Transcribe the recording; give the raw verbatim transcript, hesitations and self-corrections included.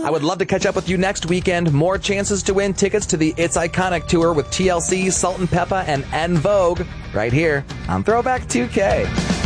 I would love to catch up with you next weekend. More chances to win tickets to the It's Iconic Tour with T L C, Salt and Peppa, and En Vogue right here on Throwback two K.